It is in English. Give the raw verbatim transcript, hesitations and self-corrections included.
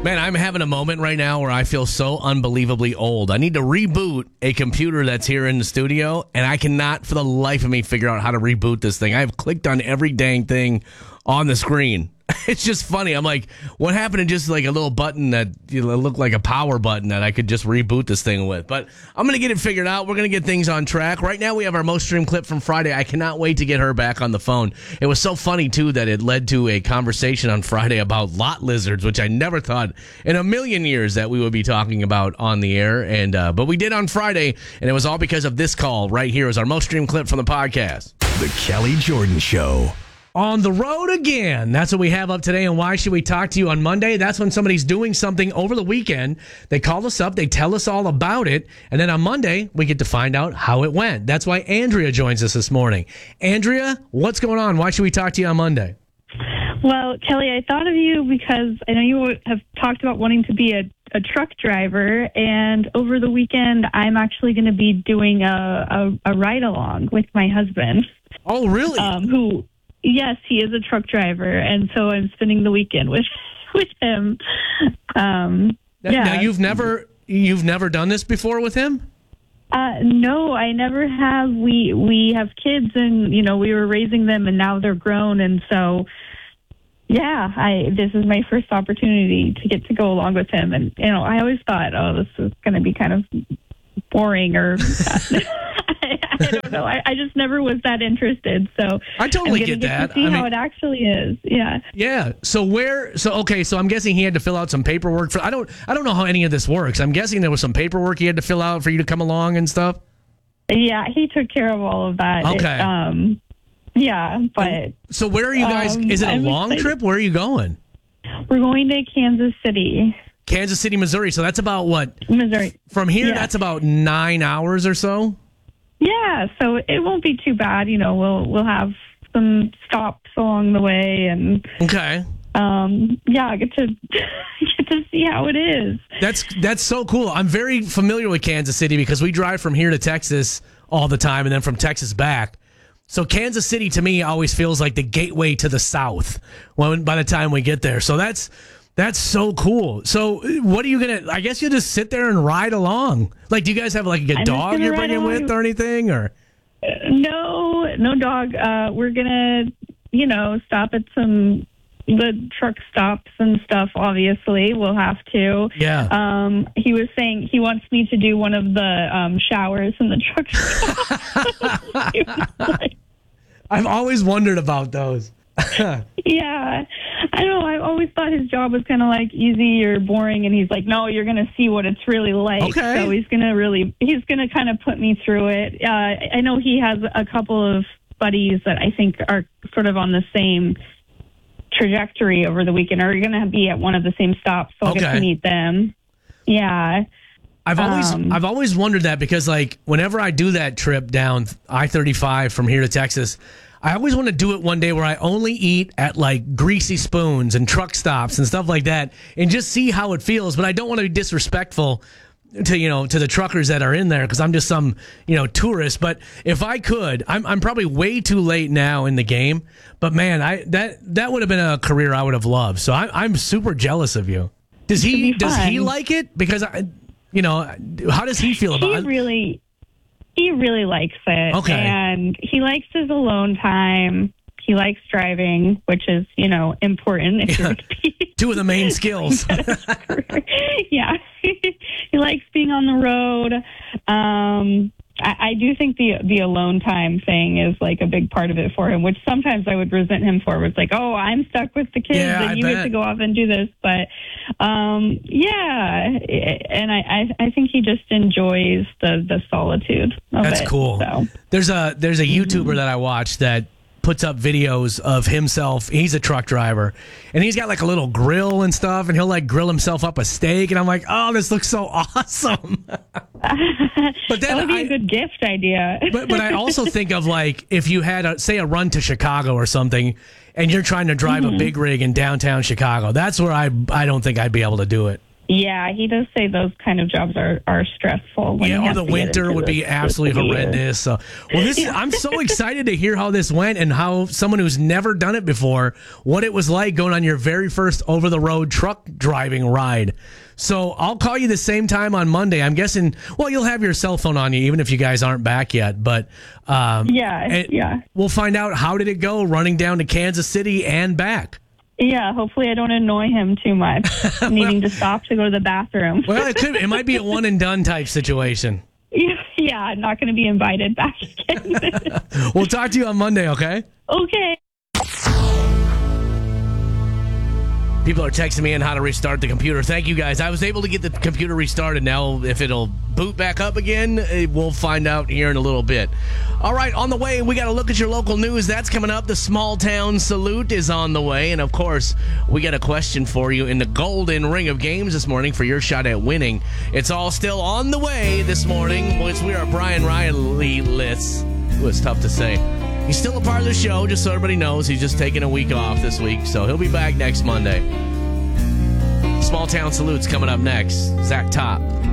Man, I'm having a moment right now where I feel so unbelievably old. I need to reboot a computer that's here in the studio, and I cannot for the life of me figure out how to reboot this thing. I have clicked on every dang thing on the screen. It's just funny. I'm like, what happened to just like a little button that you know, looked like a power button that I could just reboot this thing with? But I'm going to get it figured out. We're going to get things on track. Right now we have our most streamed clip from Friday. I cannot wait to get her back on the phone. It was so funny, too, that it led to a conversation on Friday about lot lizards, which I never thought in a million years that we would be talking about on the air. And uh, but we did on Friday, and it was all because of this call right here is our most streamed clip from the podcast. The Kelly Jordan Show. On the road again. That's what we have up today. And why should we talk to you on Monday? That's when somebody's doing something over the weekend. They call us up. They tell us all about it. And then on Monday, we get to find out how it went. That's why Andrea joins us this morning. Andrea, what's going on? Why should we talk to you on Monday? Well, Kelly, I thought of you because I know you have talked about wanting to be a, a truck driver. And over the weekend, I'm actually going to be doing a, a, a ride-along with my husband. Oh, really? Um, who... Yes, he is a truck driver, and so I'm spending the weekend with with him. Um, now, yeah. now you've never you've never done this before with him? Uh, no, I never have. We we have kids, and you know we were raising them, and now they're grown, and so yeah, I this is my first opportunity to get to go along with him, and you know I always thought, oh, this is going to be kind of boring or. I, I don't know. I, I just never was that interested. So I totally I'm get get that. To see I how mean, it actually is. Yeah. Yeah. So where? So okay. So I'm guessing he had to fill out some paperwork for. I don't. I don't know how any of this works. I'm guessing there was some paperwork he had to fill out for you to come along and stuff. Yeah, he took care of all of that. Okay. It, um. Yeah, but. So where are you guys? Um, is it a I'm long excited. trip? Where are you going? We're going to Kansas City, Kansas City, Missouri. So that's about what? Missouri. From here, Yeah. that's about nine hours or so. Yeah, so it won't be too bad. You know, we'll we'll have some stops along the way, and Okay. um, yeah, I get to get to see how it is. That's that's so cool. I'm very familiar with Kansas City because we drive from here to Texas all the time and then from Texas back. So Kansas City to me always feels like the gateway to the South when by the time we get there. So that's that's so cool. So what are you going to, I guess you'll just sit there and ride along. Like, do you guys have like a I'm just dog gonna you're ride bringing along. with or anything? Or Uh, no, no dog. Uh, we're gonna, you know, stop at some the truck stops and stuff. Obviously, we'll have to. Yeah. Um, he was saying he wants me to do one of the um, showers in the truck stop. He was like, I've always wondered about those. yeah, I don't know. I always thought his job was kind of like easy or boring, and he's like, "No, you're going to see what it's really like." Okay. So he's going to really, he's going to kind of put me through it. Uh, I know he has a couple of buddies that I think are sort of on the same trajectory over the weekend, or going to be at one of the same stops, so I'll get Okay. to meet them. Yeah. I've always Um, I've always wondered that because like whenever I do that trip down I thirty-five from here to Texas, I always want to do it one day where I only eat at like Greasy Spoons and truck stops and stuff like that and just see how it feels. But I don't want to be disrespectful to, you know, to the truckers that are in there because I'm just some, you know, tourist. But if I could, I'm I'm probably way too late now in the game. But man, I that that would have been a career I would have loved. So I, I'm super jealous of you. Does he be does he fun. like it? Because I, you know, how does he feel He about it? really, he really likes it. Okay. And he likes his alone time. He likes driving, which is, you know, important if you're going to be. Two of the main skills. Yeah. He likes being on the road. Um, I, I do think the the alone time thing is like a big part of it for him, which sometimes I would resent him for. It's like, oh, I'm stuck with the kids Yeah, and I you bet. get to go off and do this. But um, yeah, and I, I, I think he just enjoys the, the solitude of That's it. cool. So. There's a there's a YouTuber that I watch that puts up videos of himself. He's a truck driver, and he's got like a little grill and stuff, and he'll like grill himself up a steak, and I'm like, oh, this looks so awesome. But then That would be I, a good gift idea. but but I also think of like if you had a, say a run to Chicago or something, and you're trying to drive Mm-hmm. a big rig in downtown Chicago. That's where I I don't think I'd be able to do it. Yeah, he does say those kind of jobs are, are stressful. When Yeah, he or has the to get winter into would the- be the absolutely city or- horrendous. So, well, this I'm so excited to hear how this went and how someone who's never done it before, what it was like going on your very first over-the-road truck driving ride. So I'll call you the same time on Monday. I'm guessing, well, you'll have your cell phone on you, even if you guys aren't back yet. But um, Yeah, and yeah. we'll find out how did it go running down to Kansas City and back. Yeah, hopefully I don't annoy him too much, needing to stop to go to the bathroom. Well, it could. It might be a one and done type situation. Yeah, I'm not going to be invited back again. We'll talk to you on Monday, okay? Okay. People are texting me in how to restart the computer. Thank you, guys. I was able to get the computer restarted. Now, if it'll boot back up again, eh, we'll find out here in a little bit. All right, on the way, we got to look at your local news. That's coming up. The Small Town Salute is on the way. And, of course, we got a question for you in the Golden Ring of Games this morning for your shot at winning. It's all still on the way this morning. Once we are Brian Riley-less. It was tough to say. He's still a part of the show, just so everybody knows. He's just taking a week off this week, so he'll be back next Monday. Small Town Salute's coming up next. Zach Top.